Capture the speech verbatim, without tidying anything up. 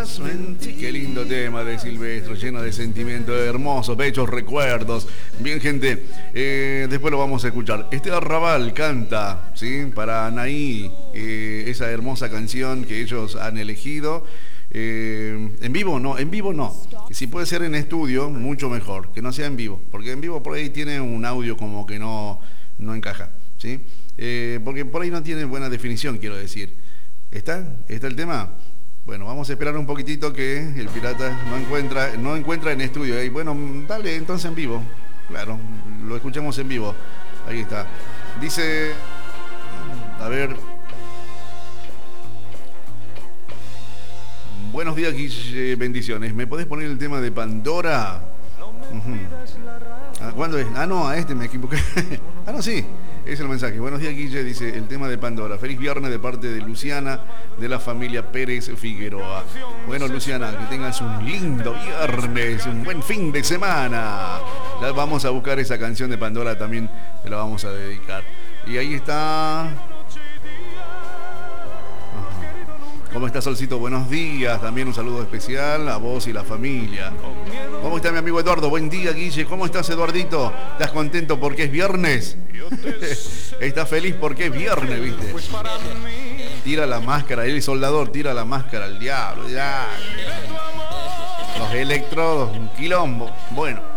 Sí, qué lindo tema de Silvestre, lleno de sentimientos hermosos, bellos recuerdos. Bien, gente, eh, después lo vamos a escuchar. Estela Raval canta, ¿sí? Para Anaí, eh, esa hermosa canción que ellos han elegido. Eh, en vivo no, en vivo no. Si puede ser en estudio, mucho mejor, que no sea en vivo, porque en vivo por ahí tiene un audio como que no, no encaja, ¿sí? Eh, porque por ahí no tiene buena definición, quiero decir. ¿Está? ¿Está el tema? Bueno, vamos a esperar un poquitito que el pirata no encuentra, no encuentra en estudio. Y bueno, dale entonces en vivo. Claro, lo escuchamos en vivo. Ahí está. Dice, a ver. Buenos días, Guille, bendiciones. ¿Me podés poner el tema de Pandora? Uh-huh. ¿A cuándo es? Ah, no, a este me equivoqué. Ah, no, sí. Es el mensaje. Buenos días, Guille, dice el tema de Pandora. Feliz viernes de parte de Luciana, de la familia Pérez Figueroa. Bueno, Luciana, que tengas un lindo viernes, un buen fin de semana. Ya vamos a buscar esa canción de Pandora también, te la vamos a dedicar. Y ahí está. ¿Cómo está, Solcito? Buenos días. También un saludo especial a vos y la familia. ¿Cómo está mi amigo Eduardo? Buen día, Guille. ¿Cómo estás, Eduardito? ¿Estás contento porque es viernes? ¿Estás feliz porque es viernes, viste? Tira la máscara. El soldador tira la máscara al diablo. Ya. Los electrodos, un quilombo. Bueno.